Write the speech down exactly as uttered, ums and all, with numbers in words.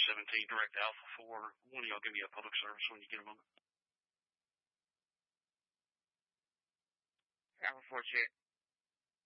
seventeen, direct Alpha four. One of y'all give me a public service when you get a moment. Alpha four check.